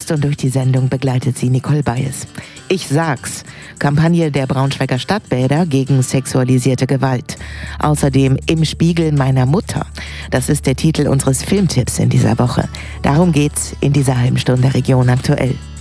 Gast und durch die Sendung begleitet sie Nicole Bayes. Ich sag's, Kampagne der Braunschweiger Stadtbäder gegen sexualisierte Gewalt. Außerdem Im Spiegel meiner Mutter. Das ist der Titel unseres Filmtipps in dieser Woche. Darum geht's in dieser halben Stunde Region aktuell.